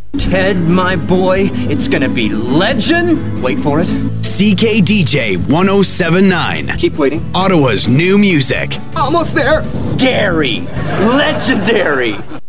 Ted, my boy, it's gonna be legend. Wait for it. CKDJ 1079. Keep waiting. Ottawa's new music. Almost there. Dairy. Legendary.